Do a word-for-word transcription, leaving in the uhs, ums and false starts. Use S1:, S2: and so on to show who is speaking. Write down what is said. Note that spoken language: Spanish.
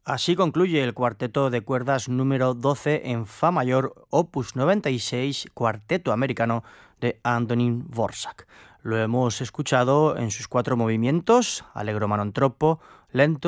S1: Así concluye el cuarteto de cuerdas número doce en Fa mayor, opus noventa y seis, cuarteto americano de Antonín Dvořák. Lo hemos escuchado en sus cuatro movimientos: allegro manontropo, lento,